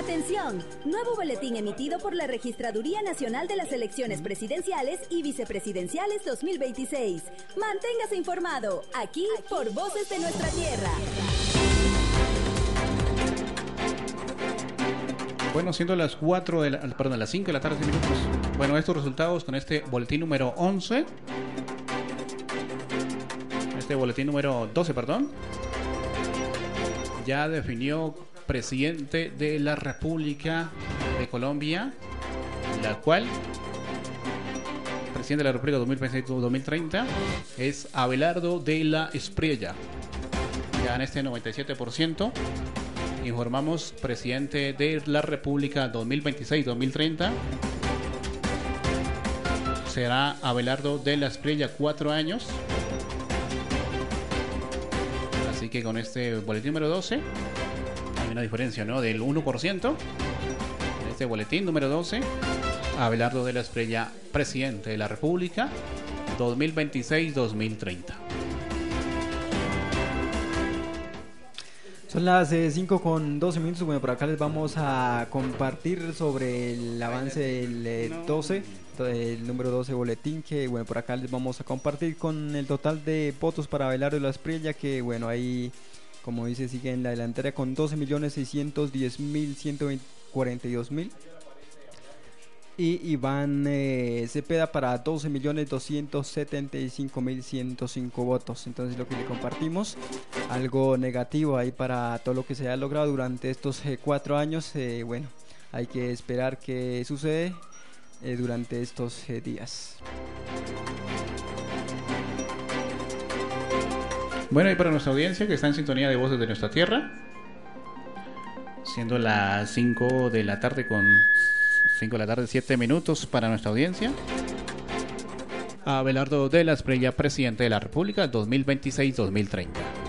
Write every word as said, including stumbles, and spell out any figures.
Atención, nuevo boletín emitido por la Registraduría Nacional de las Elecciones Presidenciales y Vicepresidenciales dos mil veintiséis. Manténgase informado, aquí por Voces de Nuestra Tierra. Bueno, siendo las cuatro de la, perdón, las cinco de la tarde, diez minutos. Bueno, estos resultados con este boletín número once. Este boletín número doce, perdón. Ya definió presidente de la República de Colombia, la cual presidente de la República dos mil veintiséis a dos mil treinta es Abelardo de la Espriella. Ya en este noventa y siete por ciento. Informamos presidente de la República dos mil veintiséis a dos mil treinta será Abelardo de la Espriella, cuatro años. Así que con este boletín número doce hay una diferencia, ¿no?, del uno por ciento. En este boletín número doce, Abelardo de la Espriella, presidente de la República dos mil veintiséis a dos mil treinta. Son las cinco con doce minutos. Bueno, por acá les vamos a compartir sobre el avance del eh, doce, el número doce boletín, que bueno, por acá les vamos a compartir con el total de votos para Abelardo de la Espriella, que bueno, ahí, como dice, sigue en la delantera con doce millones seiscientos diez mil ciento cuarenta y dos mil. Y Iván eh, Cepeda para doce millones doscientos setenta y cinco mil ciento cinco votos. Entonces, lo que le compartimos, algo negativo ahí para todo lo que se ha logrado durante estos eh, cuatro años. Eh, bueno, hay que esperar qué sucede eh, durante estos eh, días. Bueno, y para nuestra audiencia que está en sintonía de Voces de Nuestra Tierra, siendo las cinco de la tarde con cinco de la tarde, siete minutos para nuestra audiencia. Abelardo de la Espriella, presidente de la República dos mil veintiséis a dos mil treinta.